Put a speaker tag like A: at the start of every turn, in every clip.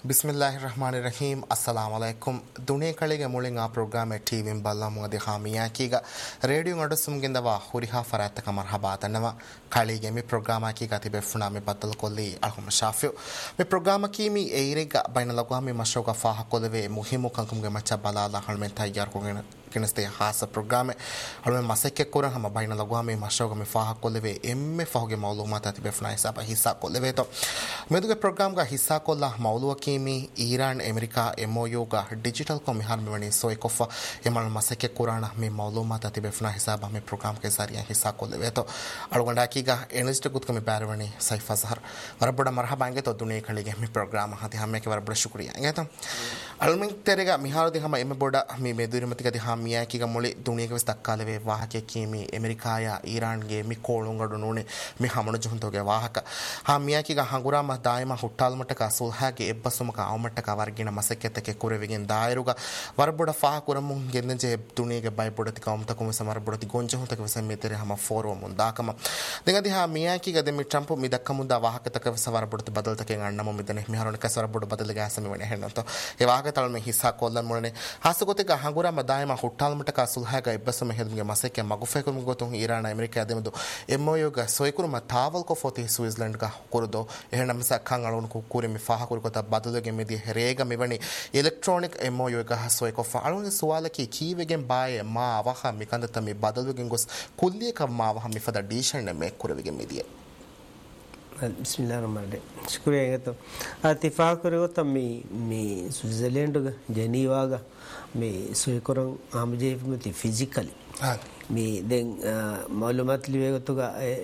A: Bismillahirrahmanirrahim. Assalamu alaikum. Dunia kalige muling a program TV balla mudi hamiya kiga radio ngadu sumgindawa huriha faratta kamar habatanwa kalige mi program kiga tibe funa mi batal kolli alhum shafiu mi program ki mi eiriga bainalagwa mi mashoga faha kolve muhimu kankumge macha balala halmen tayyar kongena kineste hasa program halmen masekke koran hama bainalagwa mi mashoga mi faha kolve emme fahoge maulumata tibe funa hisaba hissa kolve to meduge program ga hissa kolla mauluwa kimi Iran America MOU ga digital ko mihar mewani so ekofa emal masake kurana me maulumata tibefna hisaba me program ke zariya hissa ko leveto algonda kiga energy gut ko me barwani saifa zahar warabda marhaba ange to dunia khalige me program hati hamme ke warabda shukriya ange to almin terega mihar di hama emme boda me meduri mati ga di hamiya kiga moli dunia ke stakkale ve wahake kimi America ya Iran ge mi kolungadu nune me hamanu junto ge wahaka hamiya kiga hangura ma daima huttal mataka sulha ಎಬ್ಬಸುಮಕ ಅವಮಟ್ಟಕ ವರ್ಗಿನ ಮಸಕ್ಕೆತಕ್ಕೆ ಕುರೆವಿಗೆನ್ ದಾಯರುಗ ವರಬುಡ ಫಾಹ ಕುರಮು ಗೆಂದೆಂಜೆ ತುಣಿಗೆ ಬೈಬುಡತಿ ಕೌಮತ ಕುಮ ಸಮರಬುಡತಿ ಗೊಂಜೆ ಹೊಂತಕ ಸಮಿತೆರೆ ಹಮ ಫೋರೋ ಮುಂದಾಕಮ ದೆಗದಿ ಹಾ ಮಿಯಾಕಿ ಗದೆ ಮಿ Trump ಮಿ ದಕ್ಕ ಮುಂದ ವಾಹಕತಕ ಸವರಬುಡತಿ ಬದಲತಕೆ ಅಣ್ಣಮ ಮಿದನೆ ಮಿಹರಣ ಕಸವರಬುಡ ಬದಲಿಗೆ ಆಸಮಿವನೆ ಹೆಣ್ಣಂತ A ವಾಹಕ ತಳಮೆ ಹಿಸ್ಸಾ ಕೊಲ್ಲನ್ ಮುಳನೆ ಹಾಸಗೊತಿಗ ಹಂಗುರ ಮದಾಯಮ ಹುಟ್ಟಾಲ್ ಮಟ್ಟಕ ಸುಲ್ಹಾಗ ಎಬ್ಬಸುಮ ಹೆದ್ಮಿಗೆ ಮಸಕ್ಕೆ ಮಗುಫೆ ಕುಮ ಗೊತು Iran America ಅದೆಮದು ಎಮ್ಮೋಯೋಗ ಸೋಯಕುರು ಮ ತಾವಲ್ ಕೊ ಫೋತಿ Switzerland ಗ ಕುರುದೋ ಎಹಣ ಮಿಸ ಖಂಗ ಅಳವನ್ ಕು ಕುರೆ ಮಿ ಫಾಹ ಕುರು ಕೊತ ಬದಲುಗೆ ಮಿದಿ ರೇಗ ಮಿವಣಿ electronic MOU ಗ ಹಸೋಯಕ ಫಾಳುಗೆ ಸುವಾಲಕಿ ಕೀವೆಗೆನ್ ಬಾಯೆ ಮಾ ಅವಹ ಮಿಕಂದತ ಮಿ ಬದಲುಗೆ ಗೊಸ್ ಕುಲ್ಲಿಯಕ ಮಾ ಅವಹ ಮಿಫದ ಡಿಶನ್ ಮೆ ಕುರವಿಗೆ ಮಿದಿಯೆ
B: ಬಿಸ್ಮಿಲ್ಲಾಹಿರ್ ರಹಮಾನಿರ್ ರಹೀಮ್ ಶುಕ್ರಿಯಾ ಗತ ಅತಿಫಾಕ್ ಕರೆಗತ ಮಿ ಸ್ವಿಟ್ಜರ್ಲೆಂಡ್ ಗ ಜೆನೀವಾ ಗ ಮಿ ಸೋಯಕರಂ ಆಮಜೆ ಮತಿ ಫಿಸಿಕಲಿ ಮಿ then ಮಾಲೂಮಾತ್ ಲಿವೆಗತುಗ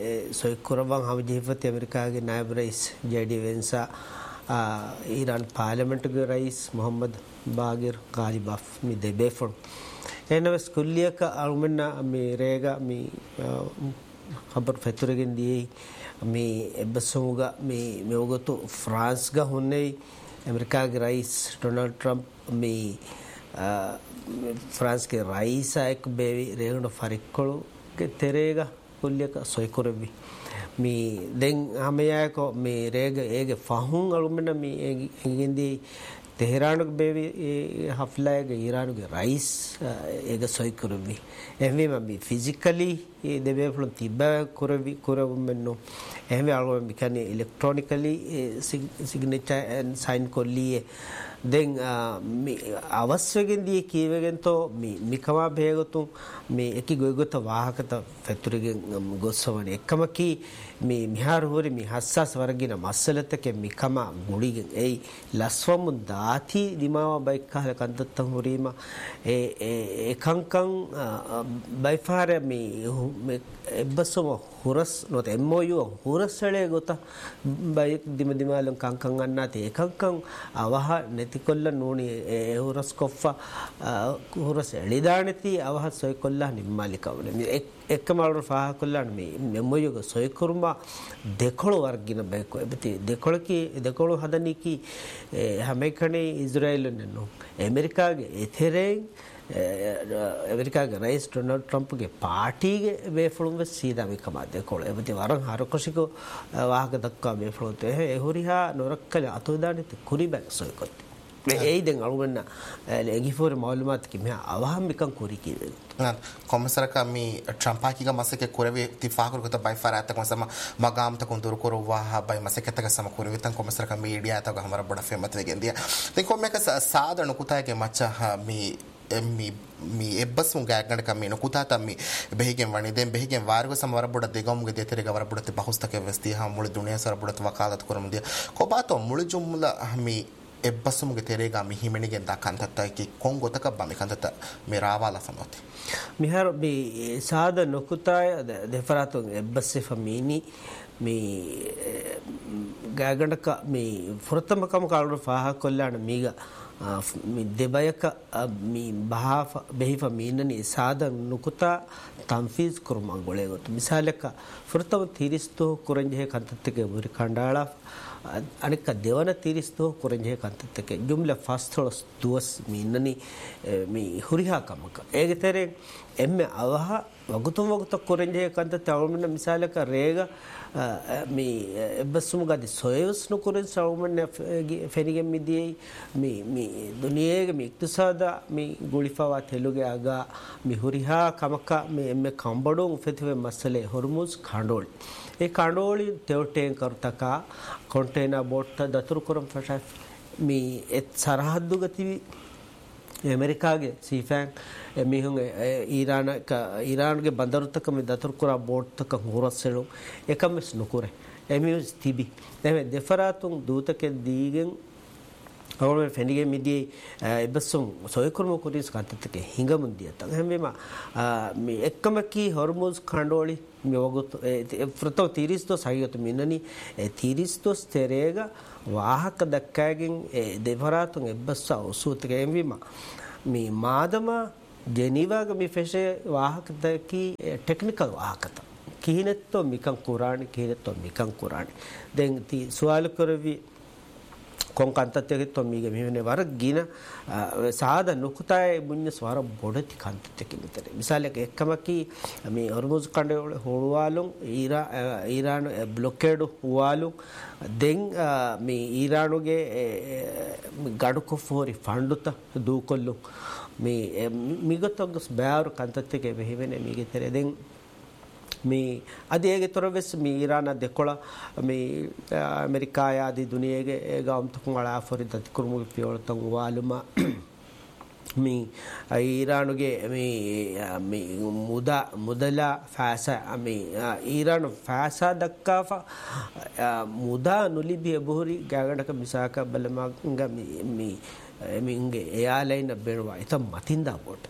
B: ಸೋಯಕರಂ ಆಮಜೆ ಫತಿ ಅಮೆರಿಕಾಗೆ Nayab rice JD ವೆನ್ಸಾ Iran parliament के रईस मोहम्मद बागिर गालिबाफ मी देबेफर एनवे स्कूलिया का आर्मेना मी रेगा मी खबर फेतुरगिन दिए मी एबसोगा मी मेवगो तो फ्रांस का होने अमेरिका के रईस डोनाल्ड ट्रंप मी फ्रांस के रईस एक बेवी रेगनो फरिक्कोलो के तेरेगा कुलिया का सोयकोरबी मी दें हमें को मी रेग एक फाहूं अलुमना मी एगिंदी तेहरान के बेबी हफ्ला के ईरान के राइस एक सोई करबी एमे मी फिजिकली देबे फ्लो तिबा करबी करबमेनो एमे अलगो मिकानी इलेक्ट्रॉनिकली सिग्नेचर एंड साइन को लिए दें मी आवश्यकंदी कीवेगन तो मी कमा भेगतो मी एकी गोगोत वाहकत फेतुरिगे गोसवने एकमकी मी मिहार होरी मी हस्सास वर्गिना मसलतके मी कमा गुडिगे ए लस्वम दाथी दिमावा बैकाल कंदत होरीमा ए एकंकं बैफार मी एब्बसम हुरस नोत MOU हुरसळे गोता बै दिम दिमालं कंकं अन्नाते एकंकं ಅವಹ ನೆತಿಕೊಲ್ಲ ನೋಣಿ ಹುರಸ್ ಕೊಫ್ಫ ಹುರಸ್ ಎಳಿದಾಣತಿ ಅವಹ ಸೊಯ್ಕೊಲ್ಲ ನಿಮ್ಮಲಿ ಕವನೆ ಎಕ್ಕ ಮಾಡೋರು ಫಾಹ ಕೊಲ್ಲಾಣ ಮಿ ಮೆಮ್ಮೊಯ್ಯಗ ಸೊಯ್ಕುರ್ಮ ದೇಖಳು ವರ್ಗಿನ ಬೇಕು ಎಬತಿ ದೇಖಳು ಹದನಿಕಿ ಹಮೇಖಣೆ ಇಸ್ರಾಯೇಲ್ ನೆನ್ನು ಅಮೆರಿಕಾಗೆ ಎಥೆರೆ अमेरिका के रईस डोनाल्ड ट्रंप के पार्टी के बेफड़ों में सीधा भी कमाते कोड़े बते वारंग हारो कोशी को वाह के धक्का बेफड़ोते हैं एहुरिहा नोरक्कल अतुदाने ते कुरी बैक सोई करते यही देंग अलगुना लेगी फोर मालूमात की मैं आवाम बिकम कुरी की
A: कॉमर्सर का मी ट्रंपा की का मसे के कुरे इत्तेफाक को तो बाय फर आता कौन सा मगाम तक उन दूर को वाह बाय मसे के तक सम कुरे तक कॉमर्सर का मीडिया तक हमारा बड़ा फेमस वे गेंदिया देखो मैं का साद अनुकुता है के मच्चा मी ಎಬ್ಬಸು ಗಾಗಣ ಕಮ್ಮಿನ ಕುತಾತ ಮಿ ಬೆಹಿಗೆಂ ವಣಿದೆ ಬೆಹಿಗೆಂ ವಾರ್ಗ ಸಮವರ ಬುಡ ದೆಗಂಗೆ ದೇತರೆಗ ವರ ಬುಡತೆ ಬಹುಸ್ತಕೆ ವಸ್ತಿ ಹಾ ಮುಳಿ ದುನಿಯಾ ಸರ ಬುಡತ ವಕಾಲತ್ ಕುರಮದಿಯ ಕೊಬಾತೋ ಮುಳಿ ಜುಮ್ಲ ಮಿ ಎಬ್ಬಸುಗೆ ತೆರೆಗ ಮಿ ಹಿಮೆಣಿಗೆ ದಕಂತತ ಕಿ ಕೊಂಗೊತಕ ಬಮಿ ಕಂತತ ಮಿ ರಾವಾಲ ಫನೋತಿ
B: ಮಿಹರ್ ಮಿ ಸಾದ ನಕುತಾಯ ದೆಫರಾತು ಎಬ್ಬಸೆ ಫಮೀನಿ ಮಿ ಗಾಗಣಕ ಮಿ ಫುರತಮಕಮ ಕಾಳು ಫಾಹ ಕೊಲ್ಲಾಣ ಮೀಗ मी देबायक मी बहाफ बेहिफ मीननी साधन नुकुता तंफीज कुरमा गोळेगो मिसालक फुरतम तीरिस्तो कुरंजे कंतत्ते बुरी खंडाळा अनेक देवना तीरिस्तो कुरंजे कंतत्ते जुमला फास्थोस दुवस मीननी मी हुरिहा कमक एगे तेरे एम्मे अवह වගුත කොරෙන්ජේ කන්ත තවමන මිසාලක රේග මේ එබ්බසුම ගදි සොයවස් නුකුරෙන් සවමන ෆෙනිගෙන් මිදියේ මේ දුනියේගේ මේ ඉක්තසාද මේ ගොලිෆාවා තෙලුගේ අගා මේ හුරිහා කමක මේ එම්මේ කම්බඩොන් ෆෙතිවේ මස්සලේ හොර්මුස් කාණ්ඩෝල් ඒ කාණ්ඩෝලි තෙවටෙන් කරතකා කොන්ටේනර් බෝට් දතුරු කරම් ෆෂා මේ එත් සරහද්දු ගති ඇමරිකාගේ සීෆෑන් මිහුන් ඊරාන්ගේ බන්දරුත්තක මේ දතුරු කරා බෝට්තක හොරස්සෙලු එකමස් නුකුරේ එමියුස් තිබි එමෙ දෙෆරාතුන් දූතකෙ දීගෙන් අවුල් ෆෙනිගේ මිදී ඉබසුම් සොයකුරුම කුරිස් කන්තතක හිඟමුන්දිය තන් හැමෙම මේ එක්කමකී හොර්මුස් කණ්ඩෝලි මේ වගුත් ෆ්‍රතෝ තීරිස්තෝ සහියත මින්නනි තීරිස්තෝ ස්තෙරේග ವಾಹಕ ದಕ್ಕಾಗಿನ್ ದೇವರಾತುಂ ಎಬ್ಬಸ್ಸ ಉಸೂತಿಗೆ ಎಂವಿಮ ಮೀ ಮಾದಮ ಜೆನೀವಾಗ ಮಿ ಫೆಶೆ ವಾಹಕದಕಿ ಟೆಕ್ನಿಕಲ್ ವಾಹಕತ ಕೀನೆತ್ತೋ ಮಿಕಂ ಕುರಾಣಿ ದೆನ್ ತಿ ಸುವಾಲು ಕರವಿ ಕೊಂಕಂತತೆಗೆ ತೊಮ್ಮಿಗೆ ಮಿಹನೆ ವರ ಗಿನ ಸಾದ ನುಕುತಾಯ ಮುನ್ನ ಸ್ವರ ಬೊಡತಿ ಕಂತತೆಗೆ ಮಿತರೆ ಮಿಸಾಲಕ್ಕೆ ಎಕ್ಕಮಕಿ ಮಿ ಹೊರ್ಮುಜ್ ಕಂಡೆ ಹೋಳುವಾಲು ಈರಾನ್ ಬ್ಲೊಕೇಡ್ ಹುವಾಲು ದೆನ್ ಮಿ ಈರಾನುಗೆ ಗಡುಕು ಫೋರಿ ಫಂಡುತ ದೂಕೊಲ್ಲು ಮಿಗತೊಗ್ಗಸ್ ಬ್ಯಾರು ಕಂತತೆಗೆ ಮಿಹಿವೆನೆ ಮಿಗೆ ತೆರೆ ದೆನ್ මේ අදේගේ තොරවෙස් මේ ඉරාන දෙකොළ මේ ඇමරිකාය ආදී දුනියේගේ ගාම්තුකුන් වලා ෆොරි දතිකුරුමු පියවලතන් වාලුම මේ ඉරානුගේ මේ මුදලා ෆාසා මේ ඉරාන ෆාසා දක්කාෆා මුදා නුලිබිය බොහරි ගාගඩක මිසාක බලමංග මේ මින්ගේ එයාලයින බෙරවා ඉත මතින්දා බොට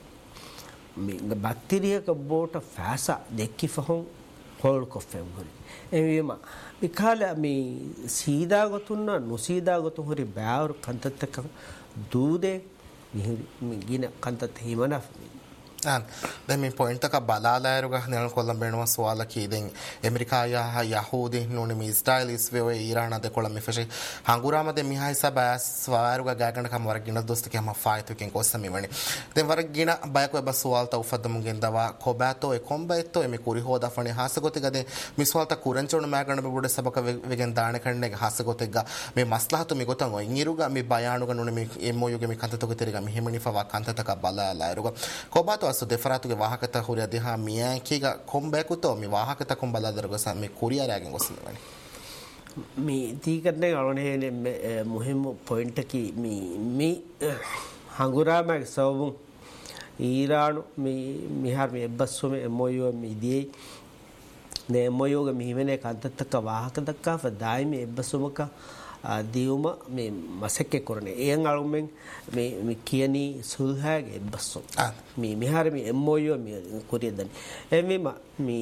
B: බැක්ටීරියක බෝට ෆෑසා දෙක්කි ෆහොන් හොල් කොෆෙම් හොරි එවිම විකාල මේ සීදාගතුන්න නුසීදාගතු හොරි බෑවරු කන්තත්තක දූදේ ගින කන්තත් හිමනෆ්
A: දැන් මේ පොයින්ට් එක බලාලායරුග නෙලන කොල්ලම් බේනවා සවාල කීදෙන් ඇමරිකායා යහූදි නෝනි මේ ඉස්රායිලිස් වේ ඊරාන අද කොල්ලම් මෙෆෂේ හංගුරාම දෙ මිහයි සබස් සවාරුග ගාගන කම වරගින දොස්ත කම ෆයිතු කින් කොස්සම මෙවනි දැන් වරගින බයකෝ බස් සවාල් තවෆද මුගෙන් දවා කොබෑතෝ ඒ කොම්බෑතෝ මේ කුරි හොදා ෆණි හාසගොති ගදේ මිස්වල්ත කුරංචොණ මෑගන බබුඩ සබක වෙගෙන් දාන කන්නේ හාසගොතෙග්ග මේ මස්ලහතු මේ ගොතන් ඔය ඉංගිරුග මේ බයානුග නෝනි මේ එම්මෝයුගේ මේ කන්තතක තෙරිග මෙහෙමනි ෆවා කන්තතක බලාලායරුග කොබෑතෝ අසු දෙෆරාතුගේ වාහකත හොරිය දිහා මියකීග කොම්බෑකුතෝ මේ වාහකත කොම්බලාදරගස මේ කුරියාරයගෙන් ගොස්සනවනේ
B: මේ තීකරනේ අරනේ මුහිම පොයින්ට් කි මේ හංගුරාමක් සවුම් ඊරානු මේ මිහාර මේ බස්සොම මොයෝ මිදී නේ මොයෝග මිහිමනේ කන්තත්තක වාහක දක්කා ෆදායි මේ බස්සොමක දියුම මේ මසෙක්කේ කරනේ එයන් අලුමෙන් මේ කියනි සුල්හාගේ බස්සො මේ මිහාර මේ එම්මෝයෝ මේ කුරියදන් එමෙම මේ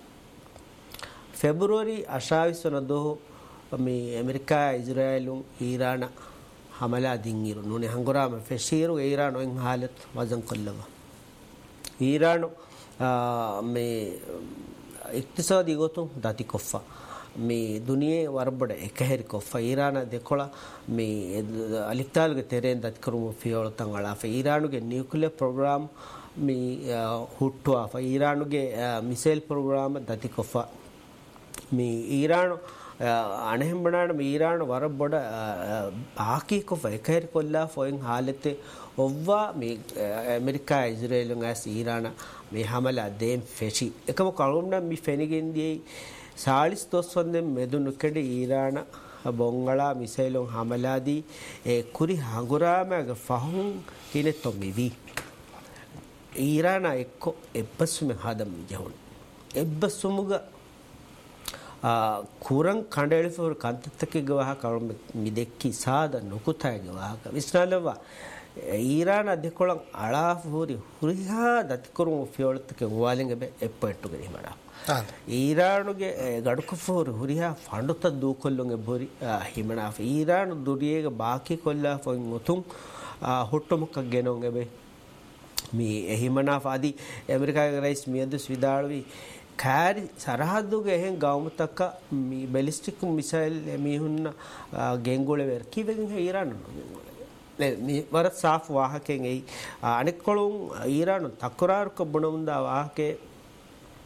B: ಫೆಬ್ರವರಿ 28 මේ ඇමරිකා ඉස්රායලුන් ඊරාන හමලා දින්ගිරු නුනේ හංගොරාම ෆෙෂීරු ඊරාන ඔන් حالت වසන් කොල්ලව ඊරාන මේ ඉක්තිසාදී ගොතුන් දති කොෆා මේ දුනියේ වරබඩ එකහෙරි කොෆා ඊරාන දෙකොළ මේ අලිතාල්ගේ තෙරෙන් දත් කරුමු ෆියෝලතන් වලා ඊරානුගේ නියුක්ලියර් ප්‍රෝග්‍රෑම් මේ හුට්ටුවා ඊරානුගේ මිසයිල් ප්‍රෝග්‍රෑම් දති කොෆා මේ ඊරාන අනෙහෙම්බනාන මේ ඊරාන වරබඩ ආකී කොෆා එකහෙරි කොල්ලා ෆොයින් حالتේ ඔව්වා මේ ඇමරිකා ඉස්රායලුන් ඇස් ඊරාන මේ හමලා දෙම් ෆෙෂි එකම කලුම්න මේ ෆෙනිගෙන්දී सालिस दोस्तों मेदुनु केडे ईरान बोंगला मिसाइलों हमलादी कुरी हांगुरा में अगर फाहूं किने तो मिवी ईरान एको एब्बस में हादम जहोन एब्बस मुगा कुरंग खंडेल फॉर कांतत के गवाह करो मिदेक्की साद नुकुता गवाह का विस्नालवा ईरान अधिकोलंग अड़ा फूरी हुरिहा दत्करो फ्योलत के वालेंगे बे एप्पटु गरी मड़ा ඊරානුගේ ගඩුකෆෝර හුරියා ෆඬුත දූකොල්ලුගේ බොරි හිමනාෆ ඊරානු දුරියේගේ බාකි කොල්ලා ෆොන් උතුම් හොට්ටොමක ගෙනොන්ගේ බේ මේ හිමනාෆ ආදී ඇමරිකාගේ රයිස් මියද ස්විදාලවි කාරි සරහද්දුගේ එහෙන් ගවමතක මේ බැලිස්ටික් මිසයිල් මිහුන්න ගෙන්ගොල වෙර කිවෙන් ඊරානු මේ වර සාෆ් වාහකෙන් ඒ අනෙක් කොළුන් ඊරානු තක්කරාරුක බොණුන්දා වාහකේ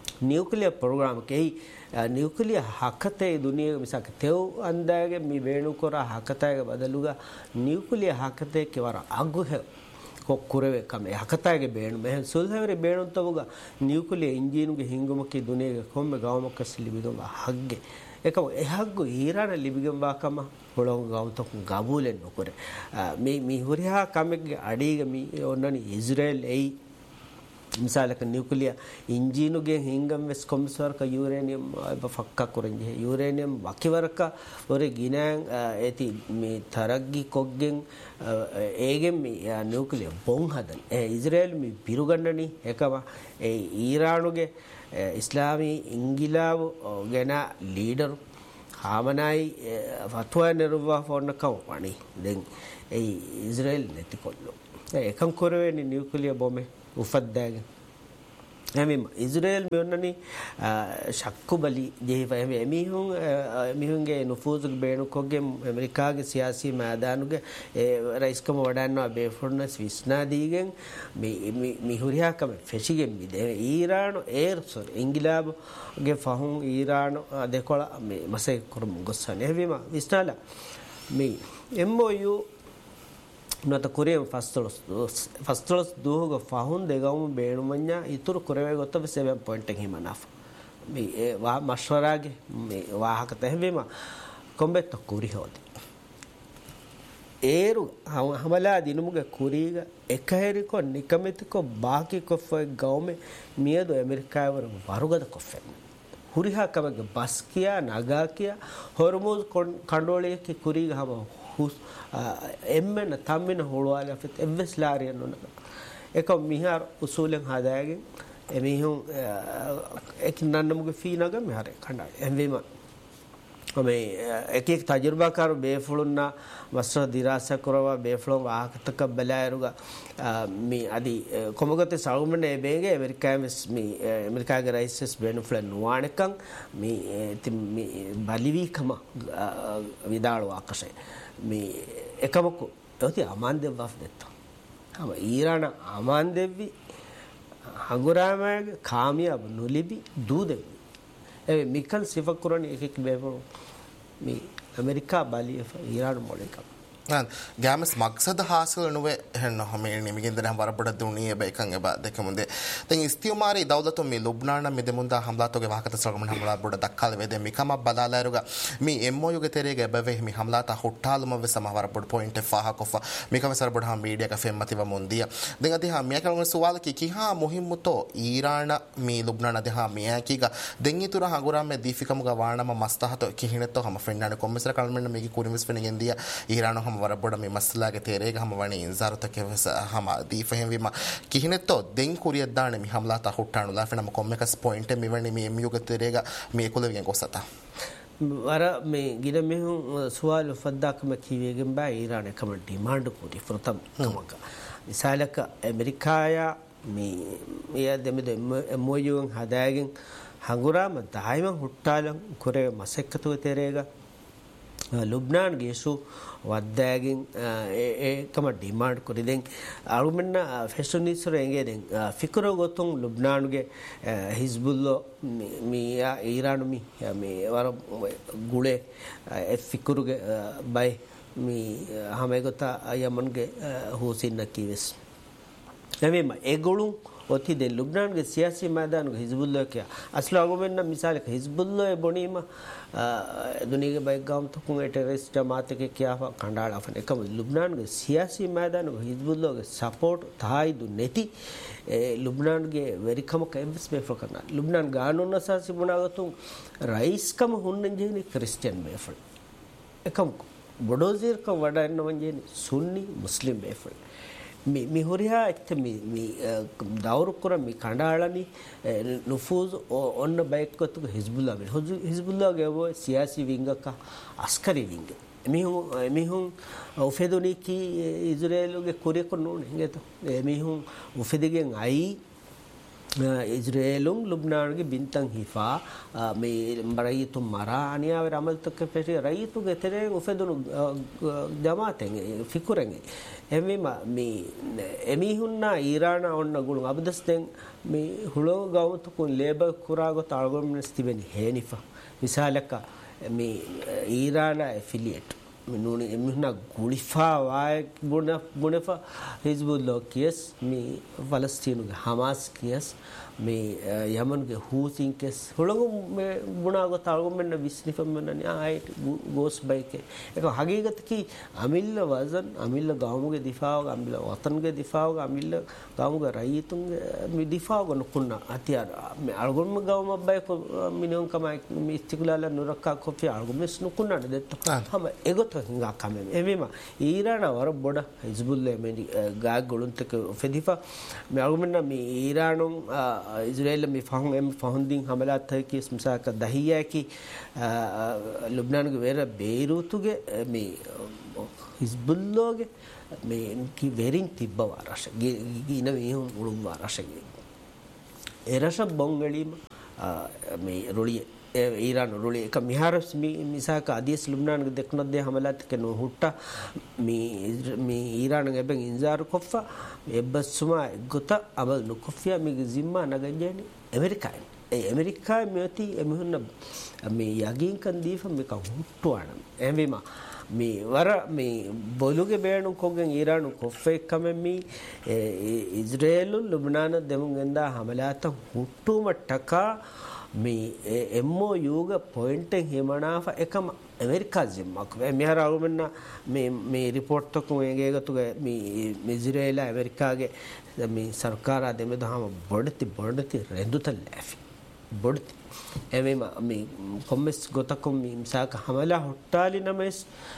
B: ನ್ಯೂಕ್ಲಿಯರ್ ಪ್ರೋಗ್ರಾಮ್ ಕೆಯಿ ನ್ಯೂಕ್ಲಿಯರ್ ಹಕತೆ ದುನಿಯಾ ಮಿಸಾಕ ತೆವ್ ಅಂದಾಗೆ ಮಿ ವೇಣು ಕೊರ ಹಕತಾಗೆ ಬದಲುಗ ನ್ಯೂಕ್ಲಿಯರ್ ಹಕತೆ ಕೆವರ ಅಗ್ಗು ಕೊಕ್ಕುರವೆ ಕಮೆ ಹಕತಾಗೆ ಬೇಣು ಮೆ ಸುಲ್ಹವರೆ ಬೇಣು ತವುಗ ನ್ಯೂಕ್ಲಿಯರ್ ಇಂಜಿನ್ಗೆ ಹಿಂಗುಮಕ್ಕೆ ದುನಿಯಾಗೆ ಕೊಮ್ಮೆ ಗಾವಮಕ್ಕ ಸಿಲಿಬಿದು ಹಗ್ಗೆ එකම එහක්ගු ඊරාන ලිබිගම්බාකම හොළොන් ගවතක් ගබූලෙන් නොකර මේ හුරිහා කමෙක්ගේ අඩීග මී ඔන්නනි ඉස්රේල් එයි මිසාලක නියුක්ලියර් ඉන්ජිනුගේ හිංගම් වෙස් කොම්සර්ක යුරේනියම් ෆක්කක් කරන්නේ යුරේනියම් වකිවරක ඔරේ ගිනෑන් ඒති මේ තරග්ගි කොග්ගෙන් ඒගෙන් මේ නියුක්ලියර් බොම් හදන ඒ ඉස්රේල් මේ පිරුගන්නනි එකම ඒ ඊරානුගේ ඉස්ලාමී ඉංගිලාව ගැන ලීඩර් හාමනයි ෆත්වා නිර්වා ෆොන්න කවපණි දැන් ඒ ඉස්රේල් නැති කොල්ලෝ එකම් කරවෙන්නේ නියුක්ලියර් බොම්බේ උෆද්දාගෙන එමෙම ඉස්රේල් මෙන්නනි ශක්කු බලි ජීව එමිහුන්ගේ නුෆූසුක් බේනුකොගේ ඇමරිකාගේ සියාසී මෑදානුගේ රයිස්කම වඩන්නවා බේෆොර්නස් විස්නාදීගෙන් මිහුරියාකම ෆෙෂිගෙන් මිදේ ඊරාන ඒර්සොර් ඉංගිලාබගේ ෆහුන් ඊරාන දෙකොළ මේ මසේ කරමු ගොස්සන එවිම විස්නාලා මේ MOU නත කොරියන් ෆස්තොලස් දුහග ෆහුන් දෙගවම බේනුමඤ්ඤා ඉතුරු කොරවේ ගොතව 7 පොයින්ට් එක හිමනෆ මේ වා මෂවරාගේ මේ වාහක තැවෙම කොම්බෙත් කුරි හොද ඒරු හමලා දිනුමුගේ කුරීග එකහෙරිකො නිකමෙතිකො ಬಾಕಿ කොෆේ ගවමේ මියදෝ ඇමරිකාවර වරුගද කොෆේ හුරිහා කමගේ බස් කියා නගා කියා හොර්මුස් කණ්ඩෝලයේ කුරීග හම එම්මෙන තම්මින හොළුවාල ෆිත් එවස් ලාරියන් නොන එක මිහාර උසූලෙන් හදාගෙන එමිහුන් එක නන්නමුගේ ෆී නග මිහාර කණ්ඩා එම්වීම මේ එක එක තජර්බාකාර බේෆුළුන්නා වස්ත්‍ර දිරාස කරවා බේෆුළුන් වාහකතක බලායරුග මේ අදි කොමගත සෞමන එබේගේ ඇමරිකාගේ රයිසස් බේනුෆ්ලන් නුවාණකම් මේ බලිවීකම විදාળ වාකෂේ මේ එකමකු ඔති අමාන්දෙව් වෆ් දෙත්තා හම ඊරාන අමාන්දෙව්වි හඟුරාමගේ කාමියබ නොලිබි දූදෙව්වි ඒ මිකල් සිෆකුරණ එකෙක් බේවරු මේ ඇමරිකා බලිය ඊරාන මොලේකම්
A: ගෑමස් මක්සද හාසල් නුවේ හෙන්න හමේ නිමිගෙන්දන වරබඩ දුනිය බේකන් එබ දෙකමුදේ දැන් ඉස්තියමාරි දෞලතු මේ ලුබ්නාන මෙදෙමුන්දා හම්ලාතෝගේ වාහකත සරගමන හම්ලා බොඩ දක්කල් වේදේ මිකම බදාලාරුග මේ එම්මෝයුගේ තෙරේගේ බෙවෙ මේ හම්ලාතා හොට්ටාලම වෙ සමවර බොඩ පොයින්ට් ෆාහ කොෆ මිකම සර බොඩ හම් මීඩියා ක ෆෙම්මතිව මුන්දිය දැන් අධිහා මියකලම සුවාල කිහා මුහිම්මුතෝ ඊරාන මේ ලුබ්නාන අධිහා මියකීග දෙන් ඉතුරු හඟුරා මේ දීෆිකමුග වානම මස්තහතෝ කිහිනෙතෝ හම ෆෙන්නාන කොම්මසර කල්මෙන්න මේකි කුරිමිස් ෆෙනගෙන් දිය ඊරාන වරබොඩ මේ මස්ලාගේ තේරේග හම වණි ඉන්සාරතක හම දීෆහෙන් විම කිහිනෙතෝ දෙන් කුරිය දාන මි හම්ලාතා හොට්ටානු ලාෆෙනම කොම්මකස් පොයින්ට් මෙවණි මේ එම්යුග තේරේග මේ කුලවිගෙන් කොසතා
B: වර මේ ගින මෙහු සුවාල ෆද්දාකම කීවේගෙන් බා ඊරාන එකම ඩිමාන්ඩ් කුටි ප්‍රථම කමක විසාලක ඇමරිකායා මේ දෙමෙද එම්යුන් හදාගෙන හඟුරාම දායිම හොට්ටාලන් කුරේ මසෙක්කතු තේරේග ලුබ්නාන් ගේසු වද්දාගෙන් ඒකම ඩිමාන්ඩ් කරි දැන් අරුමෙන්න ෆැෂනිස්ර එංගේ දැන් ෆිකර ගොතුන් ලුබ්නාන්ගේ හිස්බුල්ලෝ මියා ඊරානු මේ වර ගුලේ ෆිකරුගේ බයි මේ හැමගත යමන්ගේ හොසින්න කිවස් එමෙම ඒගොල්ලෝ ඔති දෙ ලුබ්නාන්ගේ සියාසී මෑදානුගේ හිස්බුල්ලෝ කිය අස්ල අරුමෙන්න මිසාලක හිස්බුල්ලෝ බොනීම दुनिया के बैकग्राउंड तो कुंगे टेररिस्ट जमात के क्या खंडाल afan एकम लुबनान के सियासी मैदान हिजबुल्लाह के सपोर्ट थाई दु नेति लुबनान के वेरिकम कैंपस में फकना लुबनान गानो नसासी बनागतु राइस कम हुन्न जेनी क्रिश्चियन बेफल एकम बडोजीर का वडा नवंजेनी सुन्नी मुस्लिम बेफल मी होरिया इत्ते मी दावर कुरा मी खंडाळनी नुफूज ऑन बाइक को तो हिजबुल्लाह के वो सियासी विंग का अस्करी विंग मी हूं उफेदोनी की इजराइल के कोरे को नो नहीं तो मी हूं उफेदगे आई ඉස්රේලුම් ලුබ්නාන්ගේ බින්තන් හිෆා මේ රයිතු මරා අනියාව රමල්තක පෙටි රයිතුගේ තෙරේ උෆෙදුණු ජමාතෙන් ෆිකුරෙන් එමෙම මේ එමිහුන්නා ඊරාන ඔන්න ගුළු අබදස්තෙන් මේ හුලෝ ගෞතුකුන් ලේබල් කුරාගොත අල්ගොම්නස් තිබෙනි හේනිෆා මිසාලක මේ ඊරාන ඇෆිලියේට් මිනුනි එමිහුන්නා ගුලිෆා වාය බුනෆා හිස්බුල්ලා කියස් මේ ෆලස්තීනුගේ හමාස් කියස් මේ යමන්ගේ හූතින් කෙස් හොළඟු බුණාගොත අල්ගොම්න විස්නිෆම්මනනි ආයිට ගෝස් බයිකේ ඒක හගීගතකි අමිල්ල වසන් අමිල්ල ගාමුගේ දිෆාව අමිල්ල වතන්ගේ දිෆාව අමිල්ල ගාමුගේ රයිතුන්ගේ මේ දිෆාව ගොනුකුන්න අතිය මේ අල්ගොම්ම ගාම බයික මිනියන් කමයි මේ ඉස්තිකුලාල නුරක්කා කොෆි අල්ගොම්ස් නුකුන්නද දෙත්ත හම එගොත හිඟා කමෙ එමෙම ඊරාන වර බොඩ හිස්බුල්ලා මේ ගා ගොලුන්තක ෆෙදිෆා මේ අල්ගොම්න මේ ඊරානුන් ඉස්රේල් මේ ෆහුන්දින් හමලාත් කිස් මිසක දහියාකි ලුබ්නාන්ගේ වෙර බේරූතුගේ මේ හිස්බුල්ලාගේ මේ කි වෙරින් තිබ්බවා රෂ ගින මෙහුන් උළුම්වා රෂගේ එරෂ බොංගලීම මේ රොලිය ඊරාන රොලිය එක මිහාරස් මිසක අදිස් ලුබ්නාන්ගේ දෙක්නොද්දේ හමලාත් කනෝ හුට්ටා මේ ඊරාන ගෙබෙන් ඉන්සාර් කොෆා එබ්බස්ුමා ගොත අබල් නුකොෆියා මිගේ zimma නගජේනි ඇමරිකායි ඒ ඇමරිකායි මෙති එමුහුන්න මේ යගින් කන් දීෆ මේක හුට්ටුවාන එවෙම මේ වර මේ බොලුගේ බේණු කොගෙන් ඊරානු කොෆේ කමෙමි ඉස්රේල් ලුබ්නාන දෙමුන් එන්දා හමලාත හුට්ටුම ටකා මේ එම්මෝ යෝග පොයින්ට් එක හිමනාෆ එකම ඇමරිකා ජිම්මක් මෙහර අරුමන්න මේ රිපෝට් තකු ඒගේගතුගේ මේ ඉස්රේල් ඇමරිකාගේ මේ සර්කාර දෙමෙදහම බොඩති රෙඳුතල් ලැෆි බොඩති එවෙම මේ කොම්මස් ගොතකුම් මිසාක හමලා හොට්ටාලි නමස්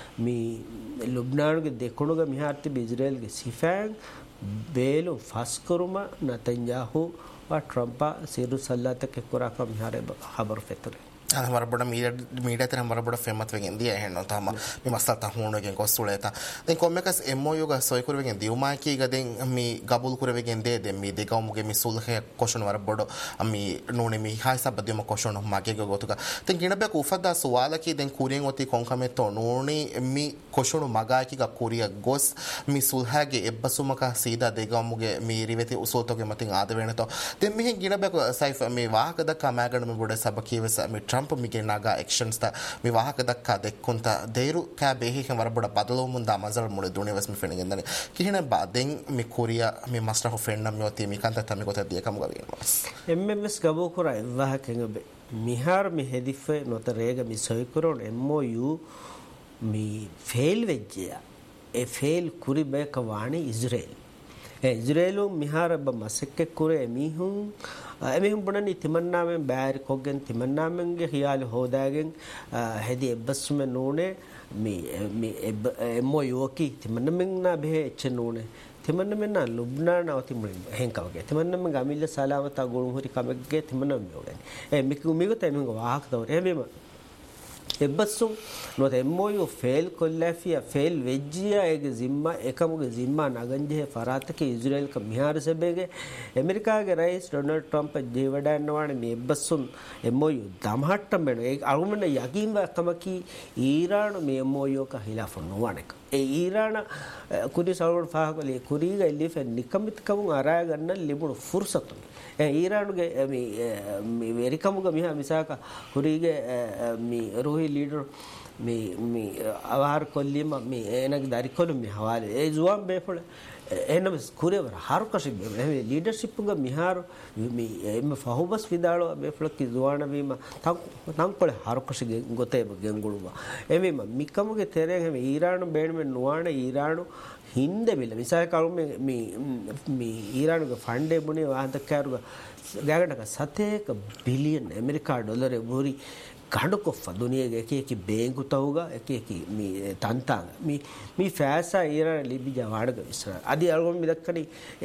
B: මේ ලුබ්නාන්ගේ දෙකොණුගේ මිහාර්ති ඉස්රේල්ගේ සිෆෑන් බේලු ෆස්කරුම නතන්යාහු ट्रम्पा सीरू सल्ला तक कुरा का मिहारे खबर फेतरे
A: हमारा बड़ा मीडिया तेरे हमारा बड़ा फेमस वेगें दिया है ना तो हम मी मस्ता था होने के को सुले था दें कोमे का एमओयू का सोई कुरे वेगें दियो मां की गदें मी गबूल कुरे वेगें दे मी देखा मुझे मी सुल है क्वेश्चन वाला बड़ो मी नोने मी हाई सा बदियो में क्वेश्चन मागे के गोतु का दें किन्हें बे कुफदा सवाल की दें कुरियंग होती कोंका में तो नोने मी क्वेश्चन मागा की का कुरिया गोस मी सुल है के एब्बसुमा का सीधा देखा मुझे मी रिवेते उस तो के मतिंग आधे वेने तो दें मी किन्हें बे साइफ मी वाह कदा कामागड़ में बड़े सब की वैसा मी ट्रम्प मिगे नागा एक्शन्स ता मी वाहक दक्का देक्कुंता देरु का बेही के वरबड़ बदलो मुंदा मजल मुळे दुने वस मी फेनिगंदने किहिने बादें मी कोरिया मी मास्टर हो फ्रेंड नम योती मी कांता तमी कोता दिया कम गवी
B: एमएमएस गबो कोरा वाहक के मिहार मी हेदिफे नोत रेग मी सोय करोन एमओयू मी फेल वेज्जिया ए फेल कुरी बे कवाणी इस्राएल इस्राएलो मिहार ब मसक्के कुरे मिहुं එමෙහිම් බොනනි තිමන්නාමෙන් බෑරි කොගෙන් තිමන්නාමෙන්ගේ හියාල හොදාගෙන් හෙදි එබ්බස්ම නෝනේ මේ එම්මෝ යෝකි තිමන්නමෙන් නා බෙහෙ එච්ච නෝනේ තිමන්නමෙන් නා ලුබ්නාන අවති මුලින් හෙන්කවගේ තිමන්නමෙන් ගමිල්ල සලාමත ගොළුම් හරි කමෙක්ගේ තිමන්නම යෝගනේ මිකු මිගත එමෙන් වාහක දවර එමෙම එබ්බස්සුම් නොත එම්මෝයෝ ෆේල් කොල්ලාෆියා ෆේල් වෙජ්ජියා ඒගේ zimma එකමුගේ zimma නගන්ජේ ෆරාතකේ ඉස්රායෙල් ක මිහාර සබේගේ ඇමරිකාගේ රයිස් ඩොනල්ඩ් ට්‍රම්ප් ජීවඩන්නවානේ මේ එබ්බස්සුම් එම්මෝයෝ දමහට්ටම් වෙන ඒ අරුමන යකින් වකමකි ඊරාන මේ එම්මෝයෝ ක හිලාෆ නොවනක ඒ ඊරාන කුරි සවල් ෆාහකලේ කුරීගා ඉලිෆ නිකමිත කමුන් අරා ගන්න ලිබුණු ෆුර්සතුන් ඊරානුගේ මේ වෙරිකමුගේ මිහා මිසාක කුරීගේ මේ रोही लीडर में आवार कोल्ली में एनक दारी कोलम में हवाले ए जुआम बेफड़ एनम कुरे वर हार कशी बे लीडरशिप ग मिहार में एम फहुबस विदालो बेफड़ की जुआन भी में तंग पड़े हार कशी गोते गेंगुळुवा एमे मिकम के तेरे में ईरान बेड में नुआने ईरान हिंदे बिल मिसाल काल में ईरान के फंडे बुने वाहन तक गागट का 7 बिलियन अमेरिका डॉलर बोरी ගඩකොෆ දුනියගේ එකේ බේංකු තවුගා එකේ මේ තන්තාංග මේ ෆෑසා ඊරාන ලිබිජා වාඩග විශ්ර අදි අල්ගොම් මිදක්කනි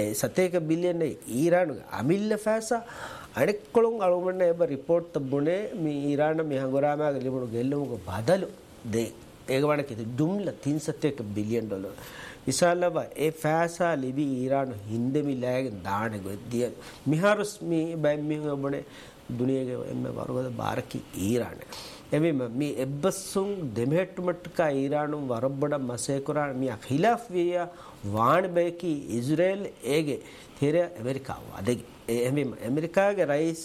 B: 7 බිලියන් ඊරාන අමිල්ල ෆෑසා අඩෙක්කොලොන් අලුමන්න එබ රිපෝට් තබුනේ මේ ඊරාන මේ හංගොරාමාගේ ලිබුණු ගෙල්ලමුක බදලු දේ ඒගවණ කිතු ජුම්ලා 301 බිලියන් ඩොලර් විශාලව ඒ ෆෑසා ලිබි ඊරාන හින්දෙමි ලෑගෙන් දාන ගොද්දිය මිහාරුස් මි බයි මි ඔබනේ දුනියගේ එම්ම වරගද බාරකි ඊරාන එමෙම මේ එබ්බසුන් දෙමෙට්ටුමට්ටක ඊරානු වරබ්බඩ මසේකුරා මිය ඛිලාෆ් විය ವಾಣ ಬೇಕಿ ಇಸ್ರೇಲ್ ಹೇಗೆ ತೆರೆ ಅಮೆರಿಕಾ ಅದಗೆ ಎಮೆಮ್ ಅಮೆರಿಕಾಗೆ ರೈಸ್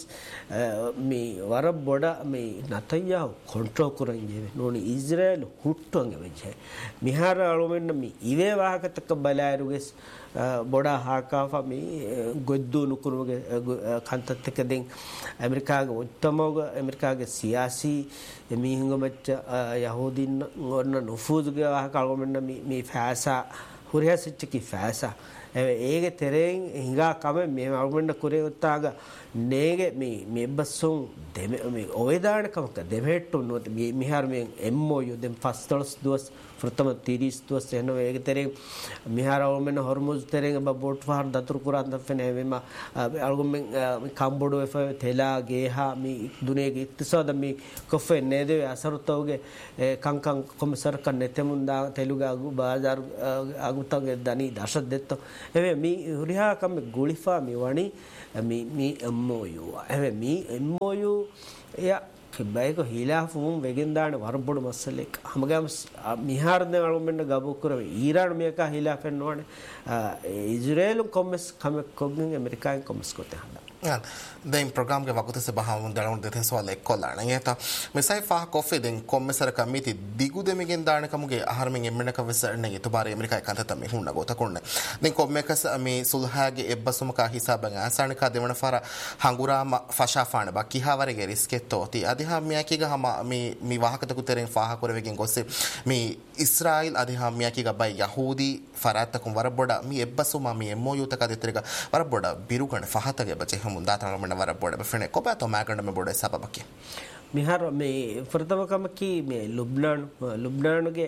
B: ಮೀ ವರ ಬೊಡ ಮೀ ನತಯ್ಯ ಕಂಟ್ರೋಲ್ ಕುರಂಜೇವೆ ನೋಡಿ ಇಸ್ರೇಲ್ ಹುಟ್ಟಂಗೆ ವೆಜೆ ಮಿಹಾರ ಅಳುಮೆನ್ನ ಮೀ ಇವೇ ವಾಹಕತಕ್ಕ ಬಲಾಯರುಗೆ ಬೊಡ ಹಾಕಾಫ ಮೀ ಗೊದ್ದು ನುಕುರುಗೆ ಕಂತತ್ತಕದೆಂ ಅಮೆರಿಕಾಗೆ ಉತ್ತಮೋಗ ಅಮೆರಿಕಾಗೆ ಸಿಯಾಸಿ ಮೀಹಿಂಗ ಮಚ್ಚ ಯಹೂದಿನ್ ಒನ್ನ ನುಫೂಜ್ಗೆ ವಾಹಕ ಅಳುಮೆನ್ನ ಮೀ ಫ್ಯಾಸಾ ಹುರಿಯ ಸಿಚ್ಚಕಿ ಫ್ಯಾಸಾ ඒගේ තෙරෙන් හිඟා කම මේ අවුමන්න කුරේ උත්තාග නේගේ මේ බස්සුන් දෙමෙ මේ ඔයදාන කමක දෙමෙට්ටු නොත මිහාර මේ එම්මෝයු දෙම් ෆස්තලස් දුවස් ප්‍රථම 30 දුවස් එන ඒගේ තෙරෙන් මිහාර අවුමන්න හොර්මුස් තෙරෙන් බෝට් ෆාර් දතුරු කුරාන් දෆනේ මෙම අල්ගොමෙන් කම්බොඩෝ එෆ තෙලා ගේහා මේ දුනේගේ ඉක්තිසාද මේ කොෆේ නේදේ අසරුතෝගේ කංකං කොමසර් කන්නේ තෙමුන්දා තෙලුගා බාजार අගුතගේ දනි දශ දෙත්තෝ එවේ මී හුරිහා කම ගුලිෆා මි වණි මී එම්මෝයු එවේ මී එම්මෝයු ය බයික හිලාෆුම් වෙගෙන්දාන වරබොඩ මස්සලෙක් හමගම මිහාරද අලුමෙන්න ගබු කරවේ ඊරාන මේක හිලාෆෙන් නොවනේ ඉස්රායල් කොමස් කම කොග්ගෙන් ඇමරිකාන් කොමස් කොතේ හඳ
A: දැන් ප්‍රෝග්‍රෑම් ගේ වගුතස බහවුන් දලුන් දෙතේ සෝල එක්කොල්ලාන ඒත මෙසයි ෆා කොෆේ දැන් කොම්මසර කමිති දිගු දෙමගෙන් දාන කමුගේ ආහාරමින් එම්මනක වෙසරණ යතුබාර ඇමරිකායි කන්ත තමයි හුන්න ගොත කොන්න දැන් කොම්මකස මේ සුල්හාගේ එබ්බසුම කා හිසාබන් ආසානික දෙවන ෆාර හංගුරාම ෆෂාෆාන බකිහවරගේ රිස්කෙත්තෝති අධිහාම්මියකීග හම මේ වාහකතකු තෙරෙන් ෆාහ කරවෙගෙන් ගොස්සේ මේ ඉස්රායිල් අධිහාම්මියකීග බයි යහූදි ෆරාත්තකුම් වරබොඩ මේ එබ්බසුම මේ එම්මෝයුතක දෙතරක වරබොඩ බිරුකණ ෆහතගේ බචේ දාතන මන වර බොඩ බෆනේ කොපතෝ මාකන්න මේ බොඩ සබබකි
B: මිහාර මේ ප්‍රථමකම කි මේ ලුබ්නානුගේ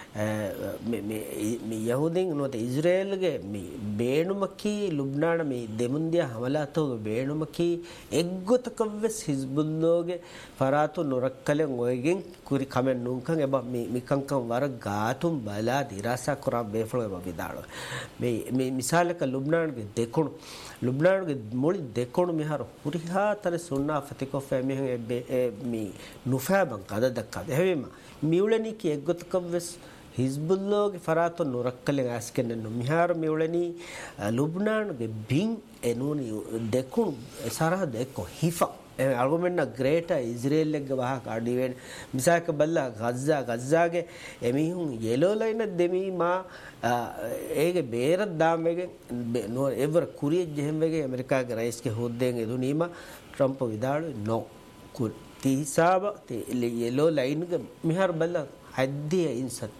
B: මේ යහූදින් නොත ඉස්රායල්ගේ මේ බේනුමකි ලුබ්නාන මේ දෙමුන්දිය හමලාතෝ බේනුමකි එග්ගොතකවස් හිස්බුල්ලෝගේ ෆරාතු නොරක්කලෙන් ඔයගෙන් කුරි කමෙන් නුන්කන් එබ මේ මිකංකම් වර ගාතුම් බලා දිරාසා කරා බේෆලෝ එබ විදාල මේ මිසාලක ලුබ්නානුගේ දෙකුණු ලුබ්නානුගේ මොලි දෙකුණු මිහාර හුරිහා තර සුන්නා ෆතිකෝ ෆැමිහ මේ නුෆාබන් කද දක්කද හැවෙම මියුලනි කි එග්ගොතකවස් හිස්බුල්ලෝගේ ෆරාතු නොරක්කලෙන් ආස්කෙන්නු මිහාර මියුලනි ලුබ්නානුගේ බින් එනුනි දෙකුණු සරහද එක්ක හිෆා අල්ගොමෙන්න ග්‍රේටර් ඉස්රායෙල්ගේ වහ කාඩිවෙන් මිසාක බල්ලා ගස්ஸාගේ එමිහුන් යෙලෝ ලයින දෙමීමා ඒගේ බේර දාමෙගේ නෝ එවර කුරිය ජෙහෙම්වගේ ඇමරිකාගේ රයිස්ගේ හොද්දෙන් එදුනීම ට්‍රම්ප් විදාළු නෝ කුල් තිහිසාබ යෙලෝ ලයින්ගේ මිහාර බල්ලා හද්දිය ඉන්සත්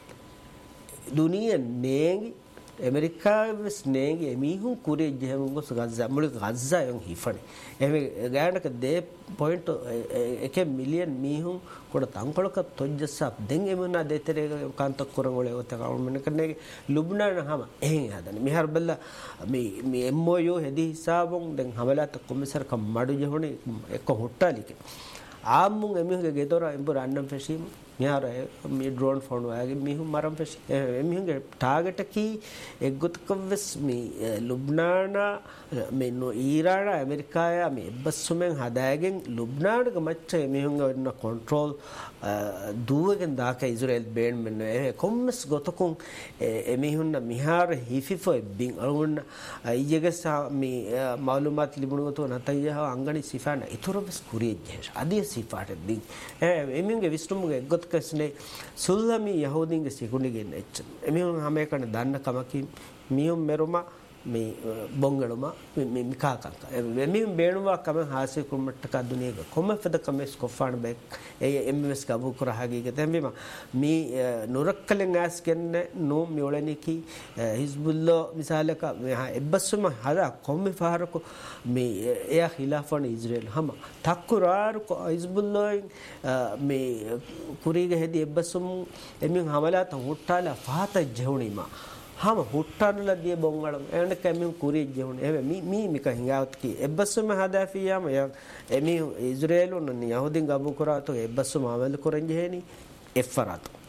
B: දුනිය නේගි ඇමරිකාවේ ස්නේගි එමිහුන් කුරිය ජෙහෙම් ගොස් ගස්ஸා මුල ගස්ஸා යන් හිෆනේ එමෙ ගානක දේ පොයින්ට් 1 මිලියන් මිහුන් කොට තංකොලක තොජ්ජසප් දෙන් එමුනා දෙතරේ කාන්තක් කරගොලේ ඔත කවුමන කන්නේ ලුබ්නාන හම එහෙන් හදන මිහාර බල්ලා මේ එම්මෝයෝ හෙදි හිසාබොන් දැන් හමලාත කොමිසර් කම් මඩු ජහොනේ එක්ක හොට්ටාලික ආම්මුන් එමිහුගේ ගෙදොර එම්බර අන්නම් ෆෙෂීම් මිහාර මේ ඩ්‍රෝන් ෆෝන් වගේ මිහුන් මරම් ෆෙෂි එමිහුගේ ටාගට් කි එග්ගොතකවස් මේ ලුබ්නාන මේ නෝ ඊරාන ඇමරිකාය මේ බස්සුමෙන් හදාගෙන ලුබ්නානක මච්ච එමිහුන්ගේ වෙන කන්ට්‍රෝල් දුවගෙන් දාක ඉස්රායෙල් බේන් මෙන්න කොම්මස් ගොතකුන් එමිහුන්න මිහාර හිෆිෆෝ බින් අරුන්න ඊයගස මේ මාලුමාත් ලිබුණුවතෝ නතයහ අංගනි සිෆාන ඉතුරුස් කුරිය ජේෂ අදිය සිෆාට බින් එමිහුන්ගේ විස්තුමුගේ එග්ගොතකස්නේ සුල්හමි යහූදින්ගේ සිකුණිගේ නෙච්ච එමිහුන් හැම එකන දන්න කමකින් මියුම් මෙරුමා මේ බොංගලම මේ මිකාකක එමින් බේනුවා කම හාසිය කුමට්ටක දුනියක කොමෆද කමස් කොෆාන බෙක් එම්එස් කබු කරහගීක තෙම්බිම මේ නුරක්කලෙන් ඇස් කන්නේ නෝ මියොලනිකි හිස්බුල්ලා මිසාලක එබ්බස්සම හදා කොම්මි ෆාරක මේ එයා ඛිලාෆන් ඉස්රායෙල් හම තක්කුරාර හිස්බුල්ලා මේ කුරීගේ හෙදි එබ්බස්සම එමින් හමලාත හොට්ටාලා ෆාත ජෙහුනිමා हम हुट्टानुला दिए बोंगड़म एंड केमिम कुरी जेउन एवे मी मिका हिंगावत की एब्बसुम हदाफियाम या एमी इस्राएल न यहूदीन गबु करा तो एब्बसुम अमल करंजे हेनी एफरात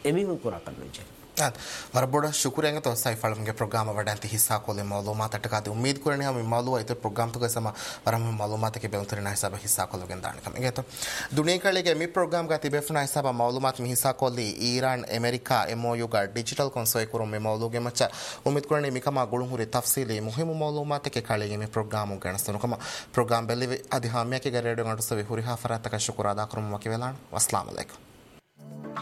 B: එමිහුන් කුරා කන්නොජේ
A: वरबोड़ा शुक्रिया तो सैफल के प्रोग्राम वडांति हिस्सा कोले मालूमात अटकाते उम्मीद करने हम मालूम इतर प्रोग्राम तो कैसा वरम मालूमात के बेउतरना हिसाब हिस्सा कोले गेंदान कमेंगे तो दुनिया के लिए मी प्रोग्राम का तिबेफना हिसाब मालूमात में हिस्सा कोली ईरान अमेरिका एमओयू का डिजिटल कंसोय करो में मालूम के मच्चा उम्मीद करने मी कमा गुण हुरे तफसीली मुहिम मालूमात के काले में प्रोग्राम गणस्तनो कमा प्रोग्राम बेले अधिहाम्या के रेडियो गंटो से हुरी हाफरा तक शुक्र अदा करूं मके वेलान अस्सलाम वालेकुम